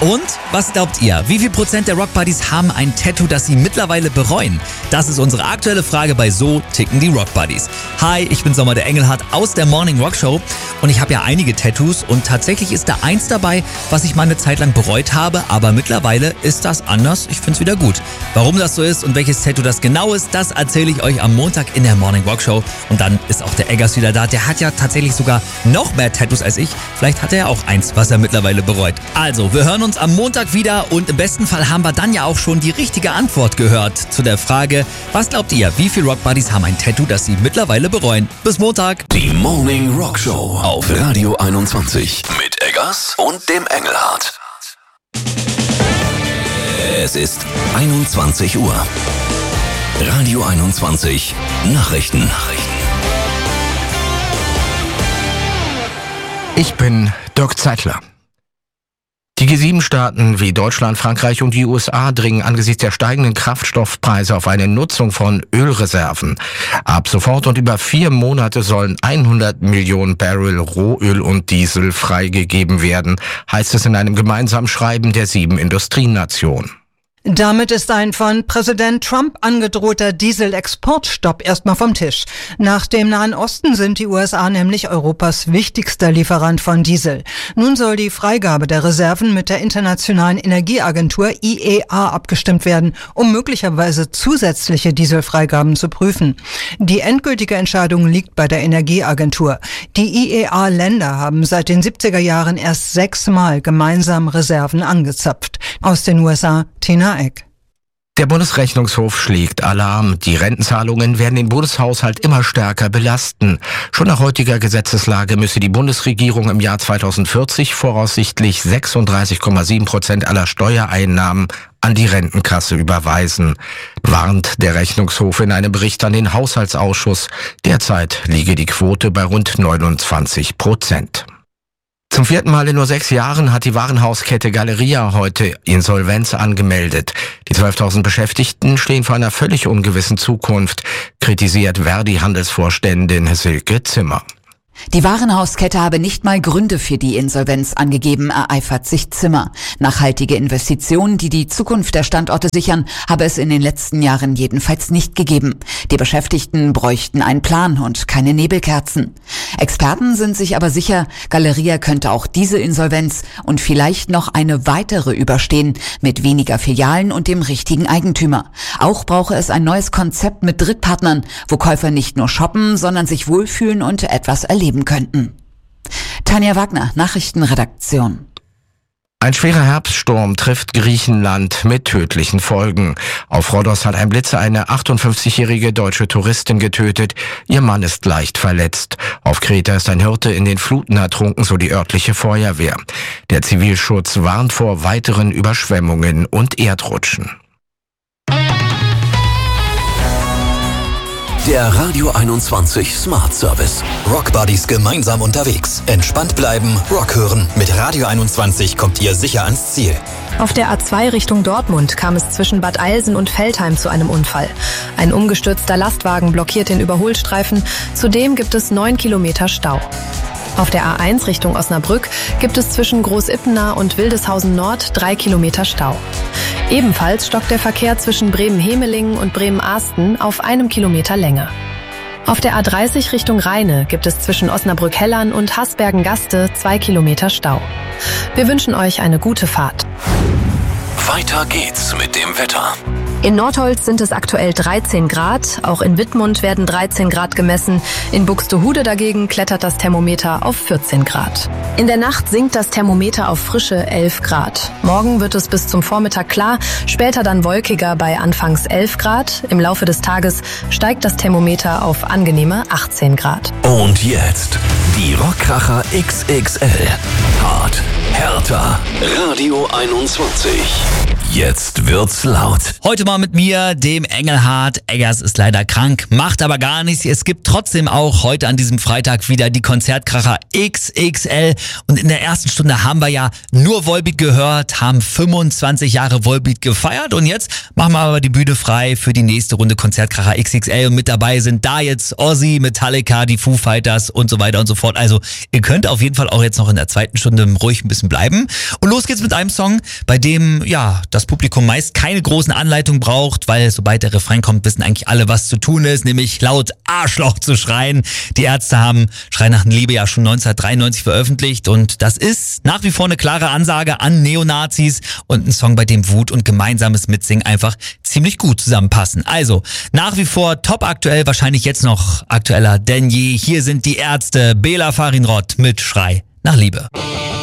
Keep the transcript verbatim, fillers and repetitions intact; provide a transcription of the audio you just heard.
Und was glaubt ihr? Wie viel Prozent der Rockbuddies haben ein Tattoo, das sie mittlerweile bereuen? Das ist unsere aktuelle Frage bei So ticken die Rockbuddies. Hi, ich bin Sommer der Engelhardt aus der Morning Rock Show und ich habe ja einige Tattoos und tatsächlich ist da eins dabei, was ich mal eine Zeit lang bereut habe, aber mittlerweile ist das anders. Ich find's wieder gut. Warum das so ist und welches Tattoo das genau ist, das erzähle ich euch am Montag in der Morning Rock Show. Und dann ist auch der Eggers wieder da. Der hat ja tatsächlich sogar noch mehr Tattoos als ich. Vielleicht hat er ja auch eins, was er mittlerweile bereut. Also, wir hören uns am Montag wieder und im besten Fall haben wir dann ja auch schon die richtige Antwort gehört zu der Frage, was glaubt ihr, wie viele Rockbuddies haben ein Tattoo, das sie mittlerweile bereuen? Bis Montag. Die Morning Rock Show auf Radio einundzwanzig mit Eggers und dem Engelhardt. Es ist einundzwanzig Uhr. Radio einundzwanzig Nachrichten. Nachrichten. Ich bin Dirk Zeitler. Die G sieben Staaten wie Deutschland, Frankreich und die U S A dringen angesichts der steigenden Kraftstoffpreise auf eine Nutzung von Ölreserven. Ab sofort und über vier Monate sollen hundert Millionen Barrel Rohöl und Diesel freigegeben werden, heißt es in einem gemeinsamen Schreiben der sieben Industrienationen. Damit ist ein von Präsident Trump angedrohter Dieselexportstopp erstmal vom Tisch. Nach dem Nahen Osten sind die U S A nämlich Europas wichtigster Lieferant von Diesel. Nun soll die Freigabe der Reserven mit der Internationalen Energieagentur I E A abgestimmt werden, um möglicherweise zusätzliche Dieselfreigaben zu prüfen. Die endgültige Entscheidung liegt bei der Energieagentur. Die I E A-Länder haben seit den siebziger Jahren erst sechsmal gemeinsam Reserven angezapft. Aus den U S A, Tina Eck. Der Bundesrechnungshof schlägt Alarm. Die Rentenzahlungen werden den Bundeshaushalt immer stärker belasten. Schon nach heutiger Gesetzeslage müsse die Bundesregierung im Jahr zweitausendvierzig voraussichtlich sechsunddreißig Komma sieben Prozent aller Steuereinnahmen an die Rentenkasse überweisen, warnt der Rechnungshof in einem Bericht an den Haushaltsausschuss. Derzeit liege die Quote bei rund neunundzwanzig Prozent. Zum vierten Mal in nur sechs Jahren hat die Warenhauskette Galeria heute Insolvenz angemeldet. Die zwölftausend Beschäftigten stehen vor einer völlig ungewissen Zukunft, kritisiert Verdi-Handelsvorständin Silke Zimmer. Die Warenhauskette habe nicht mal Gründe für die Insolvenz angegeben, ereifert sich Zimmer. Nachhaltige Investitionen, die die Zukunft der Standorte sichern, habe es in den letzten Jahren jedenfalls nicht gegeben. Die Beschäftigten bräuchten einen Plan und keine Nebelkerzen. Experten sind sich aber sicher, Galeria könnte auch diese Insolvenz und vielleicht noch eine weitere überstehen, mit weniger Filialen und dem richtigen Eigentümer. Auch brauche es ein neues Konzept mit Drittpartnern, wo Käufer nicht nur shoppen, sondern sich wohlfühlen und etwas erleben könnten. Tanja Wagner, Nachrichtenredaktion. Ein schwerer Herbststurm trifft Griechenland mit tödlichen Folgen. Auf Rhodos hat ein Blitzer eine achtundfünfzigjährige deutsche Touristin getötet. Ihr Mann ist leicht verletzt. Auf Kreta ist ein Hirte in den Fluten ertrunken, so die örtliche Feuerwehr. Der Zivilschutz warnt vor weiteren Überschwemmungen und Erdrutschen. Der Radio einundzwanzig Smart Service. Rockbuddies gemeinsam unterwegs. Entspannt bleiben, Rock hören. Mit Radio einundzwanzig kommt ihr sicher ans Ziel. Auf der A zwei Richtung Dortmund kam es zwischen Bad Eilsen und Veltheim zu einem Unfall. Ein umgestürzter Lastwagen blockiert den Überholstreifen. Zudem gibt es neun Kilometer Stau. Auf der A eins Richtung Osnabrück gibt es zwischen Großippenah und Wildeshausen Nord drei Kilometer Stau. Ebenfalls stockt der Verkehr zwischen Bremen-Hemelingen und Bremen-Ahsten auf einem Kilometer Länge. Auf der A dreißig Richtung Rheine gibt es zwischen Osnabrück-Hellern und Hasbergen-Gaste zwei Kilometer Stau. Wir wünschen euch eine gute Fahrt. Weiter geht's mit dem Wetter. In Nordholz sind es aktuell dreizehn Grad, auch in Wittmund werden dreizehn Grad gemessen, in Buxtehude dagegen klettert das Thermometer auf vierzehn Grad. In der Nacht sinkt das Thermometer auf frische elf Grad. Morgen wird es bis zum Vormittag klar, später dann wolkiger bei anfangs elf Grad. Im Laufe des Tages steigt das Thermometer auf angenehme achtzehn Grad. Und jetzt die Rockkracher X X L. Hart, härter, Radio einundzwanzig. Jetzt wird's laut. Heute mal mit mir, dem Engelhardt. Eggers ist leider krank, macht aber gar nichts. Es gibt trotzdem auch heute an diesem Freitag wieder die Konzertkracher X X L. Und in der ersten Stunde haben wir ja nur Volbeat gehört, haben fünfundzwanzig Jahre Volbeat gefeiert. Und jetzt machen wir aber die Bühne frei für die nächste Runde Konzertkracher X X L. Und mit dabei sind da jetzt Ozzy, Metallica, die Foo Fighters und so weiter und so fort. Also ihr könnt auf jeden Fall auch jetzt noch in der zweiten Stunde ruhig ein bisschen bleiben. Und los geht's mit einem Song, bei dem, ja, das Publikum meist keine großen Anleitungen braucht, weil sobald der Refrain kommt, wissen eigentlich alle, was zu tun ist, nämlich laut Arschloch zu schreien. Die Ärzte haben Schrei nach Liebe ja schon neunzehnhundertdreiundneunzig veröffentlicht und das ist nach wie vor eine klare Ansage an Neonazis und ein Song, bei dem Wut und gemeinsames Mitsingen einfach ziemlich gut zusammenpassen. Also nach wie vor top aktuell, wahrscheinlich jetzt noch aktueller denn je. Hier sind die Ärzte, Bela Farinrod mit Schrei nach Liebe.